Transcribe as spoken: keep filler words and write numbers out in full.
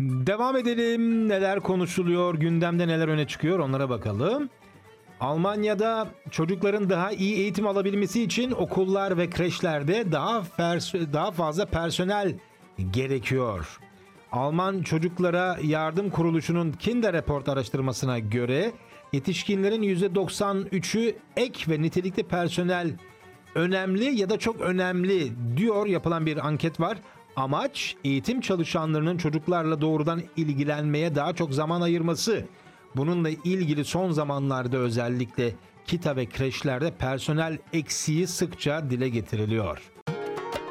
Devam edelim. Neler konuşuluyor, gündemde neler öne çıkıyor onlara bakalım. Almanya'da çocukların daha iyi eğitim alabilmesi için okullar ve kreşlerde daha fers- daha fazla personel gerekiyor. Alman Çocuklara Yardım Kuruluşu'nun Kinderreport araştırmasına göre yetişkinlerin yüzde doksan üçü ek ve nitelikli personel önemli ya da çok önemli diyor, yapılan bir anket var. Amaç eğitim çalışanlarının çocuklarla doğrudan ilgilenmeye daha çok zaman ayırması. Bununla ilgili son zamanlarda özellikle kita ve kreşlerde personel eksiği sıkça dile getiriliyor.